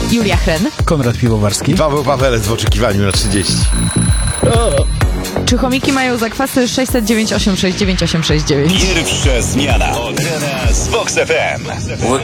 Julia Chren. Konrad Piwowarski. Paweł Pawelec w oczekiwaniu na 30. Czy chomiki mają zakwasy? 609 869 869. Pierwsza zmiana od rana z Vox FM.